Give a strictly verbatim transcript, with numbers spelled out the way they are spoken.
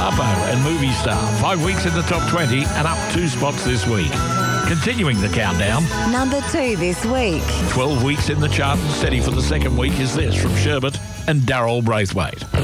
Harpo and Movie Star, five weeks in the top twenty and up two spots this week. Continuing the countdown, Number two this week. twelve weeks in the chart and steady for the second week is this from Sherbet and Daryl Braithwaite.